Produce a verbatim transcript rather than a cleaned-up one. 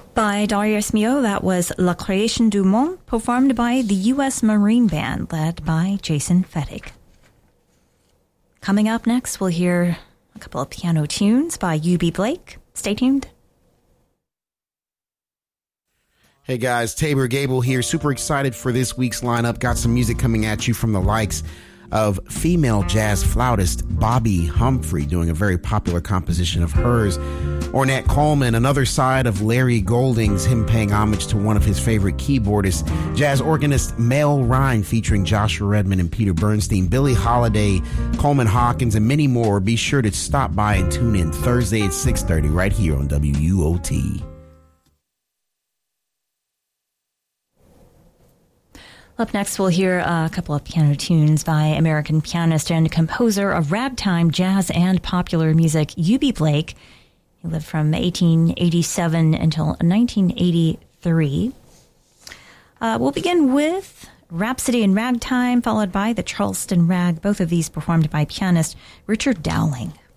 By Darius Milhaud, that was La Création du Monde, performed by the U S Marine Band, led by Jason Fettig. Coming up next, we'll hear a couple of piano tunes by U B Blake. Stay tuned. Hey guys, Tabor Gable here. Super excited for this week's lineup. Got some music coming at you from the likes of female jazz flautist Bobby Humphrey doing a very popular composition of hers. Ornette Coleman, another side of Larry Goldings, him paying homage to one of his favorite keyboardists. Jazz organist Mel Rhine featuring Joshua Redman and Peter Bernstein. Billie Holiday, Coleman Hawkins, and many more. Be sure to stop by and tune in Thursday at six thirty right here on W U O T. Up next, we'll hear a couple of piano tunes by American pianist and composer of ragtime, jazz, and popular music, U B Blake. He lived from eighteen eighty-seven until nineteen eighty-three. Uh, we'll begin with Rhapsody in Ragtime, followed by the Charleston Rag, both of these performed by pianist Richard Dowling.